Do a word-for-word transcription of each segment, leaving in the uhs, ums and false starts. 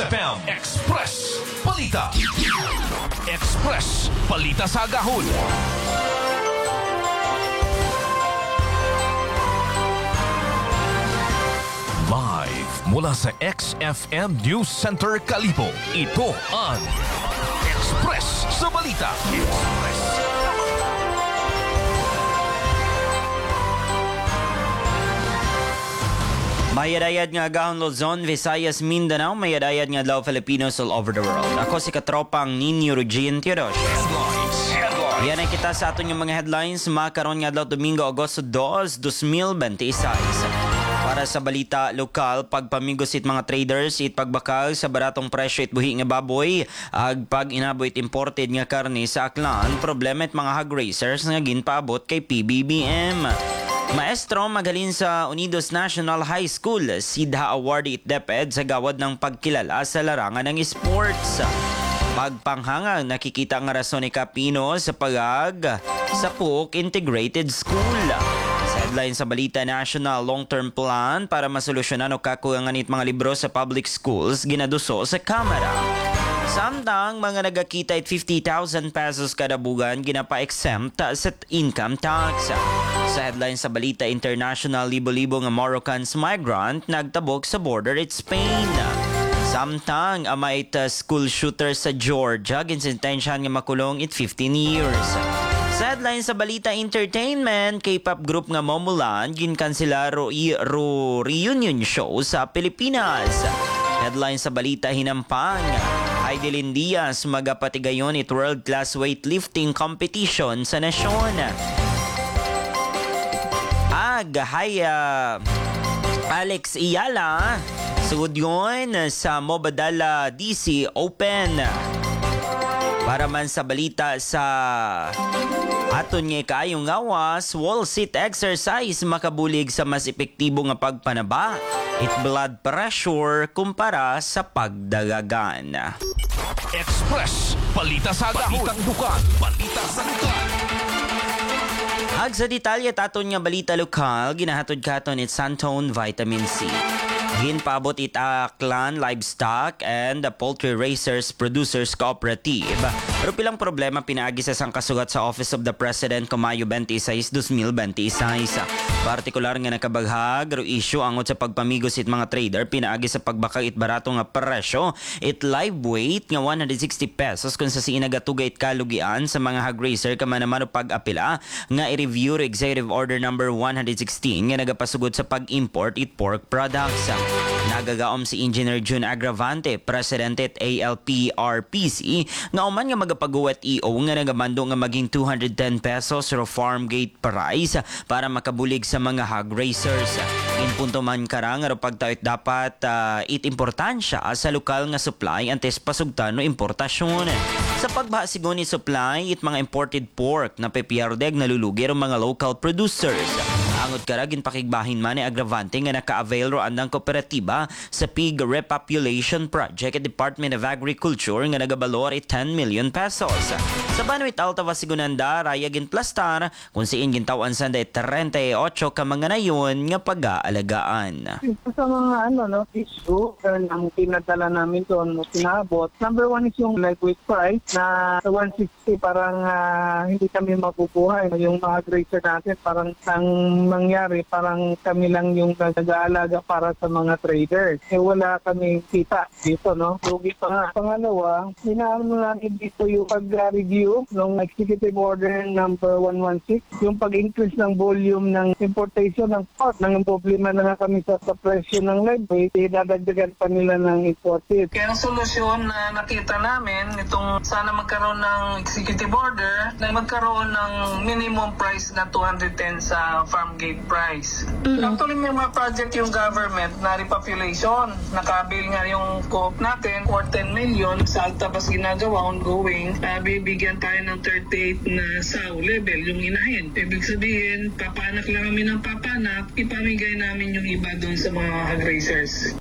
F M Express Balita. Express Balita sa Agahon. Live mula sa X F M News Center Kalibo, ito ang Express sa Balita. Express. Mayadayad nga agahon Luzon, Visayas, Mindanao, mayadayad nga daw Filipinos all over the world. Ako si katropang Nino Regine Teodosio. Headlines. Headlines. Yan ay kita sa aton yung mga headlines. Makaroon nga daw Domingo, Agosto dos, dos mil veintiséis. Para sa balita lokal, pagpamigos it mga traders, it pagbakal sa baratong presyo it buhi nga baboy, ag pag inaboy it imported nga karne sa Aklan, problema it mga hog racers nga ginpaabot kay P B B M. Maestro magalin sa Unidos National High School, Sidha Award it deped sa gawad ng pagkilala sa larangan ng sports. Pagpanghanga, nakikita nga rason ni Capino sa pagag sa P U C Integrated School. Sa headline sa Balita National, long-term plan para masolusyonan o kakulangan it mga libro sa public schools ginaduso sa Kamara. Samtang mga nagakita it fifty thousand pesos kada bugan ginapa-exempt sa income tax. Sa headline sa Balita International, libo-libo nga Moroccans migrant nagtabok sa border at Spain. Samtang amait uh, school shooter sa Georgia ginsentensyahan nga makulong it fifteen years. Sa headline sa Balita Entertainment, K-pop group nga Momulan ginkansela ro, ro reunion show sa Pilipinas. Headline sa Balita Hinampang, Heidelin Diaz magapatigayon it world-class weightlifting competition sa nasyon. Ag, hay, uh, Alex Iyala, sugod yun sa Mobadala D C Open. Para man sa balita sa aton nga kayong ngawas, wall sit exercise makabulig sa mas epektibo nga pagpanaba, it blood pressure kumpara sa pagdagagan. Express Balita sa Agahon. Balitang dukan. Balita sa lugar. Ag sa detalye taton nga balita lokal, ginahatod katon it Santone Vitamin C. Ginpaabot it Aklan Livestock and the Poultry Raisers Producers Cooperative. Pero pilang problema pinaagi sa sangkasugat sa Office of the President Kumayo twenty-six, dos mil veintiséis. Partikular nga nakabaghag ro issue angot sa pagpamigos it mga trader pinaagi sa pagbakag it barato nga presyo it live weight nga one hundred sixty pesos kung sa sinagatugay it kalugian sa mga hog raiser kamanaman pag-apila nga i-review ro Executive Order number one hundred sixteen nga nagapasugod sa pag-import it pork products. Nagagaom si Engineer June Agravante, President at A L P R P C, nga uman nga magapaguwat E O nga nagamando nga maging two hundred ten pesos ro farm gate price para makabulig sa mga hog racers. Inpunto man karang ro pagtawit dapat uh, it importansya sa lokal nga supply antes pasugtan no importasyon. Sa pagbahasigon ni supply it mga imported pork na pepiyardeg nalulugi ro mga local producers. Angot karagin pakigbahin man ni Agravante nga naka-avail ro andang kooperatiba sa Pig Repopulation Project at Department of Agriculture nga nagabalor it ten million pesos. Sa Banuit Alta Vasigunanda, raya ginplastar kung siin gintawan sa thirty-eight ka mga nayon nga pag-aalagaan. Sa mga ano no issue ang pinadala namin doon no pinabot. Number one is yung lightweight price na one sixty parang uh, hindi kami makukuha. Yung mga grazer natin parang ang mangyari parang kami lang yung nag-aalaga para sa mga traders. Eh wala kami kita dito, no? Lugi pa nga. Pangalawa, inaano natin dito yung pag-review ng Executive Order number one sixteen, yung pag-increase ng volume ng importation ng pork. Nang problema na nga kami sa, sa presyo ng live weight, eh, dadagdagan pa nila ng imported. Kaya ang solusyon na nakita namin, itong sana magkaroon ng Executive Order na magkaroon ng minimum price na two hundred ten sa farm gate price. Mm-hmm. Actually, may mga project yung government na repopulation. Nakabil nga yung co-op natin for ten million. Sa Altabas ginagawa, ongoing. Uh, bibigyan tayo ng thirty-eight na S A W level, yung inahin. Ibig sabihin, papanak lang kami ng papanak, ipamigay namin yung iba doon sa mga hog racers.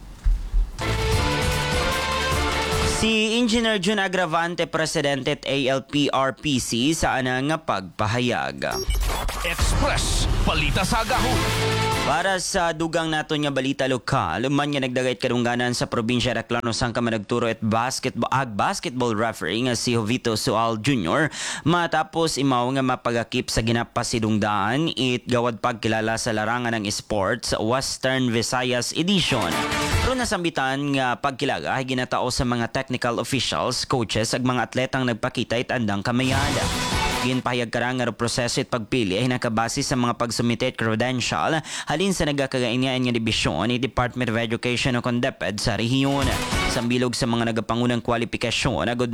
Si Engineer June Agravante, Presidente at A L P R P C sa anang pagpahayag. Express Balita sa Agahon. Para sa dugang naton nga balita lokal, man nga nagdagayt kadungganan sa probinsya ra Klano sang ka managturo at basketball ag basketball referee nga si Jovito Sual Junior matapos imaw nga mapagakip sa ginapasidungdaan it gawad pagkilala sa larangan ng sports Western Visayas Edition. Pero nasambitan nga pagkilala ay ginatao sa mga technical officials, coaches ag mga atletang nagpakita it andang kamayada. Ginpahayag karang nga proseso at pagpili ay nakabase sa mga pagsumite at credential halin sa nagakagaingaan nga dibisyon ni Department of Education o CONDEPED sa rehiyon. Sambilog sa mga nagapangunang kwalifikasyon agud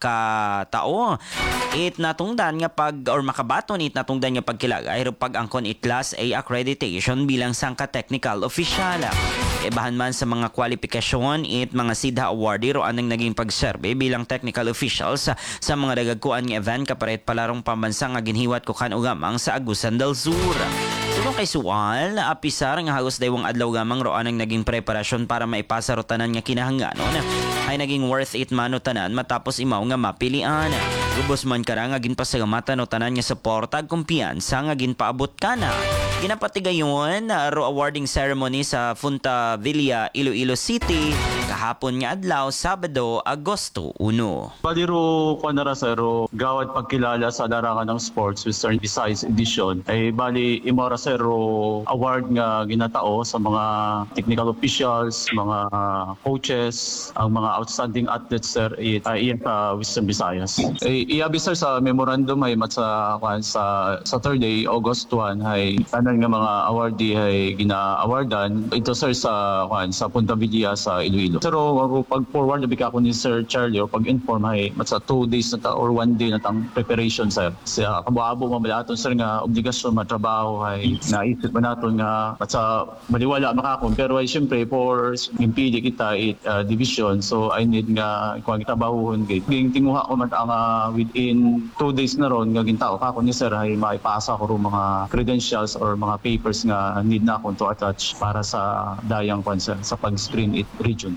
makatao it natungdan nga pag or makabaton it natungdan nga pagkilala ay pag-angkon it Class A accreditation bilang sangka technical official. Ibahan man sa mga kwalifikasyon it mga SIDA awardee ro anang naging pagserbe bilang technical officials sa, sa mga dagagkuan nga event kaparet palarong pambansa nga ginhiwat ko kan ugamang sa Agusan del Sur. Suno kay Sual, apisar nga hagos daywang adlaw gamang ro anang naging preparasyon para maipasa ro tanan nga kinahangganon ay naging worth it man no tanan matapos imaw nga mapilian. Gubos man kara nga ginpasagamatan no tanan nga suporta ag kumpiyansa nga ginpaabot kana. Ginapatigayon ro awarding ceremony sa Punta Villa, Iloilo City kahapon nga adlaw Sabado, Agosto uno. Bali ro kanara sa ro gawad pagkilala sa larangan ng sports Western Visayas Edition ay bali imora sa ro award nga ginatao sa mga technical officials, mga coaches, ang mga outstanding athletes sir ay iyan sa Western Visayas. Ay iabi sir sa memorandum ay mat sa kwan sa Saturday August one ay tanan nga mga awardee ay gina-awardan ito sir sa kwan sa Punta Villa sa Iloilo. Pero pag forward nabi ka ako ni Sir Charlie o pag inform ay mat sa two days na ta or one day na tang preparation sir. Sa kabuabo mamalaton sir nga obligasyon matrabaho ay naisip man naton nga mat sa maliwala makakon pero ay syempre for impili kita it uh, division so I need nga kuan trabahohon gid. Ging tinguha ko man ang uh, within two days na ron nga gintao ka ako ni sir ay maipasa ko ro mga credentials or mga papers nga need na akong to attach para sa dayang kwan sir sa pag-screen it region.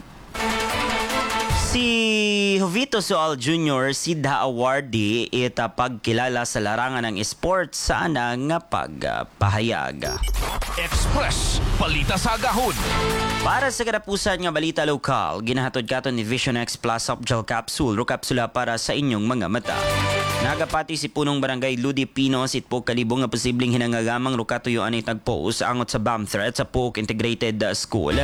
Si Jovito Sual Junior SIDA awardee ita pagkilala sa larangan ng sports sa anang nga pagpahayag. Express Balita sa Agahon. Para sa karapusan nga balita lokal, ginahatod katon ni Vision X Plus Softgel Capsule ro kapsula para sa inyong mga mata. Nagapati si punong barangay Ludi Pinos itpo kalibo nga posibleng hinangagamang ro katuyuan it nagpost angot sa bomb threat sa P O C Integrated School.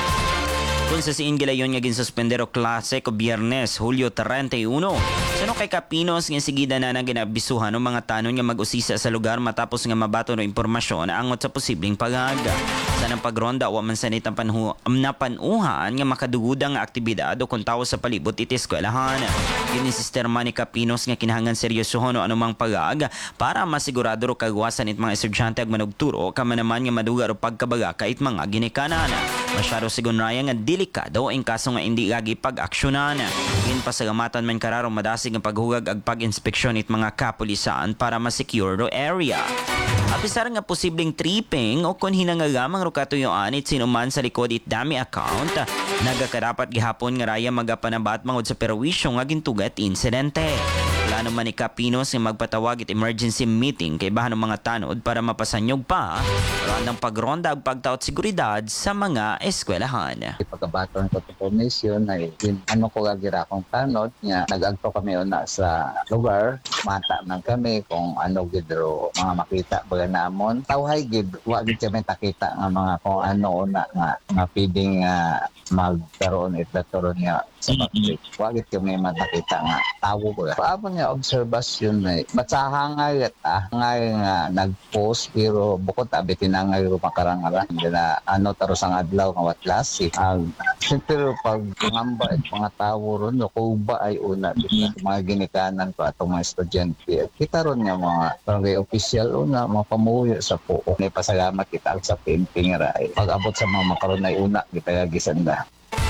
Kung sa siin gilayon nga ginsuspendero klase ko Biyernes, Hulyo thirty-one. Sano kay Kapinos nga sigida na nang ginabisuhan ng mga tanon nga mag-usisa sa lugar matapos nga mabato no impormasyon angot sa posibleng paghaga. Sa nang pagronda wa man sanit ang panhu napanuhan nga makadugudang nga aktibidad o kung tawo sa palibot iti eskwelahan. Ginisister man ni Kapinos nga kinahanglan seryosohon o anumang paghaga para masigurado ro kagwasan it mga estudyante ag manugturo kama naman nga maduga ro pagkabaga kait mga ginikanan. Masyado sigon raya nga delikado ang kaso nga hindi gagi pag-aksyonan. Gin pasagamatan man kararo madasig ang paghugag ag pag-inspeksyon it mga kapulisan para ma-secure ro area. Apisar nga posibleng tripping o kung hinangagamang ro katuyuan it sinuman sa likod it dami account, nagakarapat gihapon nga raya magapanabat mangod sa perwisyo nga gintugat insidente. Plano man ni Kapinos nga magpatawag it emergency meeting kay bahan ng mga tanod para mapasanyog pa randang pagronda ag pagtaot seguridad sa mga eskwelahan. Pagkabaton ko information ay ano ko gagira kong tanod nga nag-agto kami una sa lugar mata man kami kung ano gidro mga makita baga namon tawhay gid wa gid kami takita nga mga kung ano una nga nga pwedeng uh, magkaroon it datoron nga sa public wa gid kami matakita nga tawo ko paabot nga obserbasyon ay matsahangay at ah ngay nga nag-post pero bukod abi tinangay ko makarangaran na ano taro sang adlaw nga watlasi ang siyempre pag ngamba at mga tawo ron no kuba ay una dito mga ginikanan ko atong mga estudyante kita ron nga mga barangay official una mga pamuyo sa P O C may pasalamat kita sa painting ra pag abot sa mga makaron ay una kita gisanda.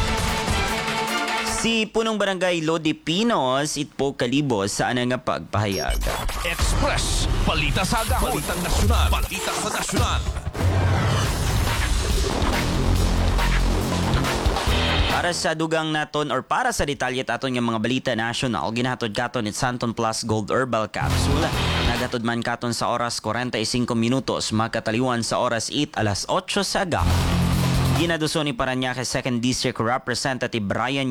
Si punong barangay Lodi Pinos itpo kalibo sa anang nga pagpahayag. Express Balita sa Agahon. Balitang nasyonal. Balita sa nasyonal. Para sa dugang naton or para sa detalye aton nga mga balita national, ginahatod katon it Santon Plus Gold Herbal Capsule. Nagatod man katon sa oras forty-five minutos, makataliwan sa oras eight alas otso sa aga. Ginaduso ni Parañaque second District Representative Brian